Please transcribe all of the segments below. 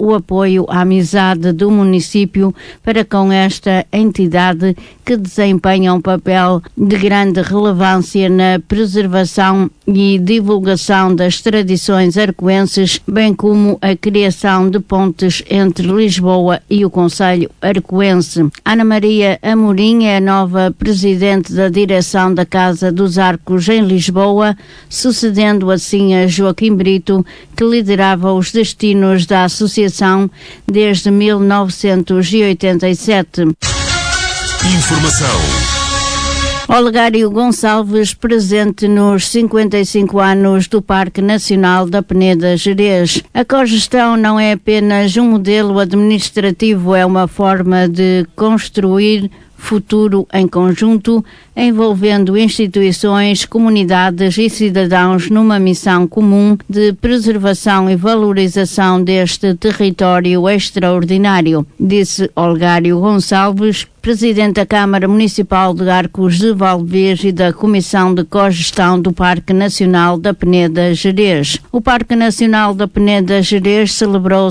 o apoio à amizade do município para com esta entidade que desempenha um papel de grande relevância na preservação e divulgação das tradições arcoenses, bem como a criação de pontes entre Lisboa e o concelho arcoense. Ana Maria Amorim é a nova presidente da direção da Casa dos Arcos em Lisboa, sucedendo assim a Joaquim Brito, que liderava os destinos da associação desde 1987. Informação. Olegário Gonçalves, presente nos 55 anos do Parque Nacional da Peneda Gerês. A cogestão não é apenas um modelo administrativo, é uma forma de construir futuro em conjunto, envolvendo instituições, comunidades e cidadãos numa missão comum de preservação e valorização deste território extraordinário, disse Olegário Gonçalves, presidente da Câmara Municipal de Arcos de Valdevez e da Comissão de Cogestão do Parque Nacional da Peneda Gerês. O Parque Nacional da Peneda Gerês celebrou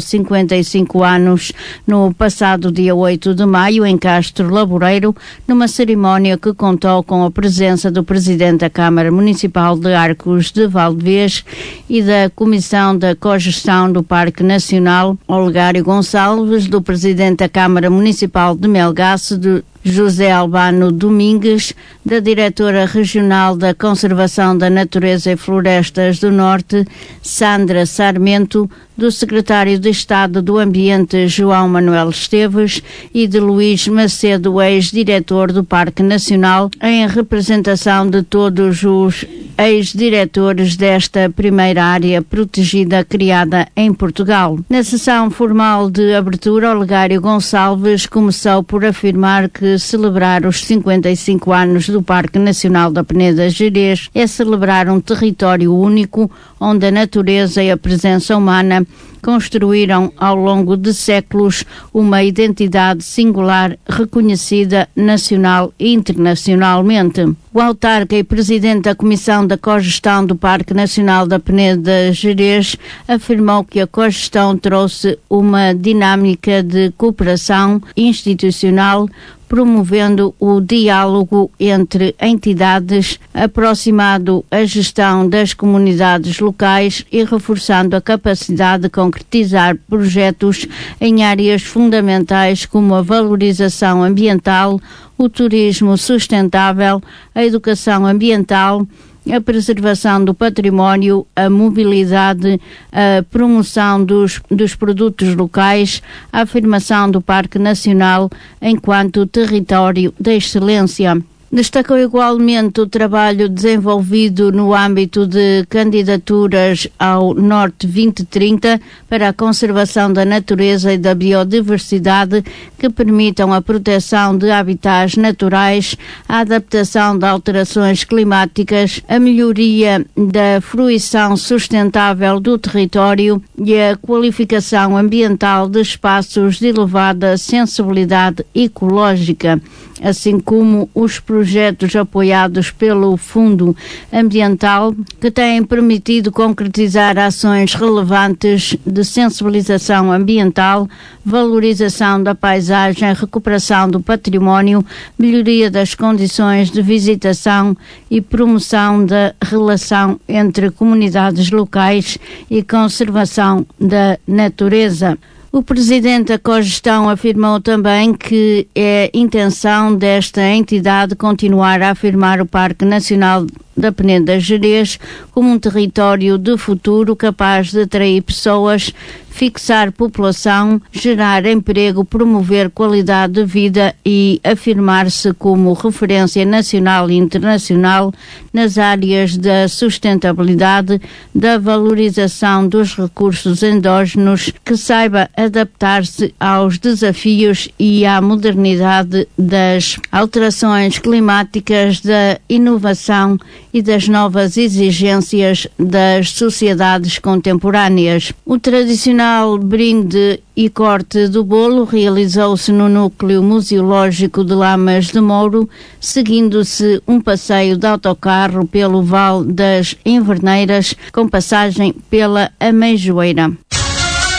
55 anos no passado dia 8 de maio em Castro Laboreiro, numa cerimónia que contou com a presença do presidente da Câmara Municipal de Arcos de Valdevez e da Comissão da Cogestão do Parque Nacional, Olegário Gonçalves, do presidente da Câmara Municipal de Melgaço, de José Albano Domingues, da diretora regional da Conservação da Natureza e Florestas do Norte, Sandra Sarmento, do secretário de Estado do Ambiente, João Manuel Esteves, e de Luís Macedo, ex-diretor do Parque Nacional, em representação de todos os ex-diretores desta primeira área protegida criada em Portugal. Na sessão formal de abertura, Olegário Gonçalves começou por afirmar que celebrar os 55 anos do Parque Nacional da Peneda Gerês é celebrar um território único onde a natureza e a presença humana construíram ao longo de séculos uma identidade singular reconhecida nacional e internacionalmente. O autarca e presidente da Comissão da Cogestão do Parque Nacional da Peneda Gerês afirmou que a cogestão trouxe uma dinâmica de cooperação institucional, promovendo o diálogo entre entidades, aproximando a gestão das comunidades locais e reforçando a capacidade de concretizar projetos em áreas fundamentais como a valorização ambiental, o turismo sustentável, a educação ambiental, a preservação do património, a mobilidade, a promoção dos produtos locais, a afirmação do Parque Nacional enquanto território de excelência. Destacou igualmente o trabalho desenvolvido no âmbito de candidaturas ao Norte 2030 para a conservação da natureza e da biodiversidade que permitam a proteção de habitats naturais, a adaptação de alterações climáticas, a melhoria da fruição sustentável do território e a qualificação ambiental de espaços de elevada sensibilidade ecológica, assim como os projetos apoiados pelo Fundo Ambiental que têm permitido concretizar ações relevantes de sensibilização ambiental, valorização da paisagem, recuperação do património, melhoria das condições de visitação e promoção da relação entre comunidades locais e conservação da natureza. O presidente da Cogestão afirmou também que é intenção desta entidade continuar a afirmar o Parque Nacional da Peneda Gerês como um território de futuro capaz de atrair pessoas, fixar população, gerar emprego, promover qualidade de vida e afirmar-se como referência nacional e internacional nas áreas da sustentabilidade, da valorização dos recursos endógenos, que saiba adaptar-se aos desafios e à modernidade das alterações climáticas, da inovação e das novas exigências das sociedades contemporâneas. O tradicional brinde e corte do bolo realizou-se no núcleo museológico de Lamas de Mouro, seguindo-se um passeio de autocarro pelo Vale das Inverneiras, com passagem pela Ameijoeira.